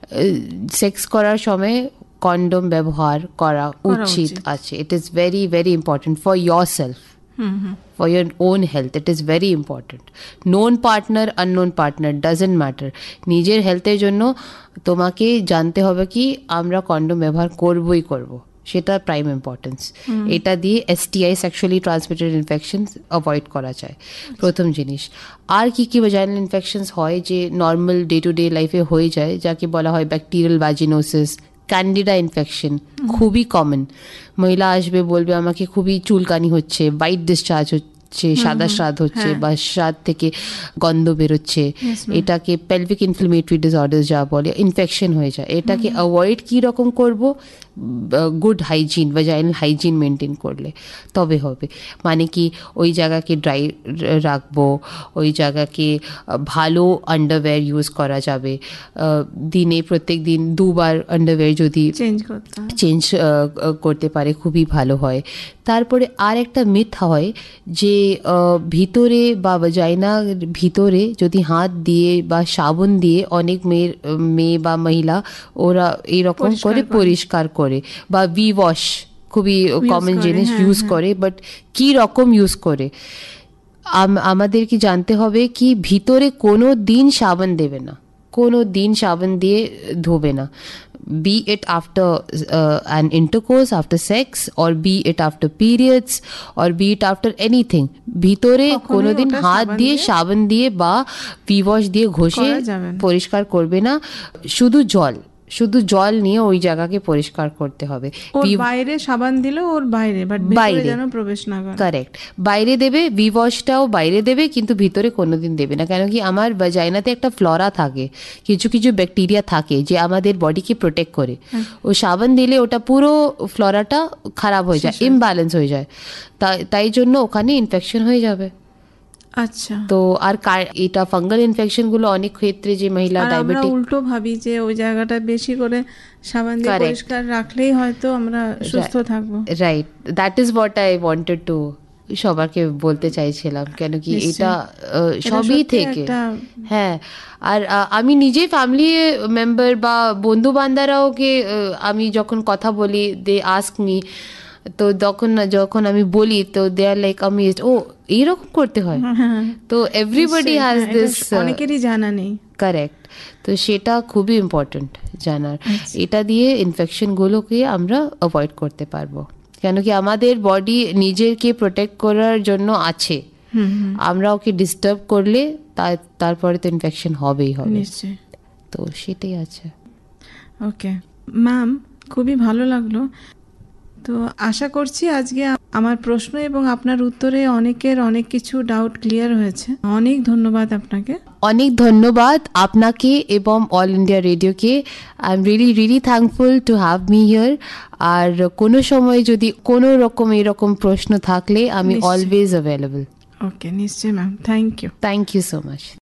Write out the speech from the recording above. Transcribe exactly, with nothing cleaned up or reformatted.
Sex করার সময় condom ব্যবহার করা উচিত আছে. It is very very important for your self, for your own health. It is very important. Known partner, unknown partner, doesn't matter. নিজের হেলথের জন্য তোমাকে জানতে হবে কি আমরা কন্ডোম ব্যবহার করবই করব, সেটা প্রাইম ইম্পর্টেন্স. এটা দিয়ে STI sexually transmitted infections avoid করা যায়, প্রথম জিনিস. আর কি কি ভ্যাজাইনাল ইনফেকশনস হয় যে নর্মাল ডে টু ডে লাইফে হয়ে যায়, যাকে বলা হয় ব্যাকটেরিয়াল ভ্যাজিনোসিস, ক্যান্ডিডা ইনফেকশন, খুবই কমন. মহিলা আসবে বলবে আমাকে খুবই চুলকানি হচ্ছে, হোয়াইট ডিসচার্জ হচ্ছে, সাদা স্রাদ হচ্ছে বা স্রাদ থেকে গন্ধ বেরোচ্ছে, এটাকে পেলভিক ইনফ্লেমেটরি ডিসঅর্ডার যা বলে ইনফেকশন হয়ে যায়. এটাকে অ্যাভয়েড কী রকম করব? Good hygiene, vaginal hygiene maintain করলে তবে হবে. মানে কি ওই জায়গাকে ড্রাই রাখবো, ওই জায়গাকে ভালো আন্ডারওয়্যার ইউজ করা যাবে. দিনে প্রত্যেক দিন দুবার আন্ডারওয়্যার যদি চেঞ্জ করতে চেঞ্জ করতে পারে খুবই ভালো হয়. তারপরে আর একটা মিথ হয় যে ভিতরে বা ভ্যাজাইনার ভিতরে যদি হাত দিয়ে বা সাবুন দিয়ে অনেক মেয়ের মেয়ে বা মহিলা ওরা এইরকম করে পরিষ্কার করে বা ভি ওয়াশ খুবই কমন জিনিস ইউজ করে, বাট কি রকম ইউজ করে আমাদের কি জানতে হবে কি ভিতরে কোনো দিন সাবান দেবে না, কোনো দিন সাবান দিয়ে ধোবে না. Be it after uh, an intercourse, after sex, or be it after periods, or be it after anything. ভিতরে কোনোদিন হাত দিয়ে সাবান দিয়ে বা ভি ওয়াশ দিয়ে ঘষে পরিষ্কার করবে না. শুধু জল শুধু জল নিয়ে ওই জায়গাকে পরিষ্কার করতে হবে. বাইরে সাবান দিলে ওর বাইরে, বাট ভিতরে যেন প্রবেশ না করে. কারেক্ট, বাইরে দেবে, ভি ওয়াশটাও বাইরে দেবে, কিন্তু ভিতরে কোনোদিন দেবে না. কেন কি আমার ভ্যাজাইনাতে একটা ফ্লোরা থাকে, কিছু কিছু ব্যাকটেরিয়া থাকে যে আমাদের বডিকে প্রোটেক্ট করে. ও সাবান দিলে ওটা পুরো ফ্লোরাটা খারাপ হয়ে যায়, ইমব্যালেন্স হয়ে যায়, তাই জন্য ওখানে ইনফেকশন হয়ে যাবে. আচ্ছা, তো আর এটা ফাঙ্গাল ইনফেকশন গুলো অনেক ক্ষেত্রে যে মহিলা ডায়াবেটিক, উল্টো ভাবি যে ওই জায়গাটা বেশি করে সাবান দিয়ে পরিষ্কার রাখলেই হয়তো আমরা সুস্থ থাকবো. Right, that is what I wanted to সবাইকে বলতে চাইছিলাম. কেন কি এটা সবই থেকে, হ্যাঁ. আর আমি নিজে ফ্যামিলি মেম্বার বা বন্ধু বান্ধবরাও কে আমি যখন কথা বলি, দে আস্ক মি, তো তখন যখন আমি বলি তো দে আর লাইক আমেজড, ও এইরকম করতে হয়. তো এভরিবডি হ্যাজ দিস, অনেকেরই জানা নেই. কারেক্ট, তো সেটা খুবই ইম্পর্টেন্ট জানার. এটা দিয়ে ইনফেকশনগুলোকে আমরা অ্যাভয়েড করতে পারবো. কেন কি আমাদের বডি নিজেকে প্রোটেক্ট করার জন্য আছে, আমরা ওকে ডিস্টার্ব করলে তারপরে তো ইনফেকশন হবেই হবে. তো সেটাই আছে. ওকে ম্যাম, খুবই ভালো লাগলো. তো আশা করছি আজকে আমার প্রশ্ন এবং আপনার উত্তরে অনেকের অনেক কিছু ডাউট ক্লিয়ার হয়েছে. অনেক ধন্যবাদ আপনাকে. অনেক ধন্যবাদ আপনাকে এবং all India রেডিওকে. I am really really thankful to have me here. আর কোনো সময় যদি কোনো রকম এরকম প্রশ্ন থাকলে আমি অলওয়েজ অ্যাভেলেবল. ওকে, নিশ্চয়ই ma'am. Thank you. Thank you so much.